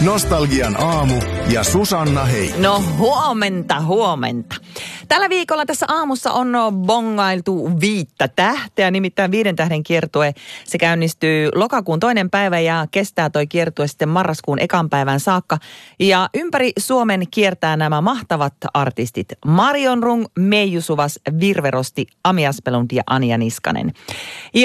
Nostalgian aamu ja Susanna Heikkinen. No huomenta. Tällä viikolla tässä aamussa on bongailtu 5 tähteä, nimittäin 5 tähden kiertue. Se käynnistyy lokakuun 2. päivä ja kestää toi kiertue sitten marraskuun 1. päivän saakka. Ja ympäri Suomen kiertää nämä mahtavat artistit. Marion Rung, Meiju Suvas, Virve Rosti, Ami Aspelund ja Anja Niskanen.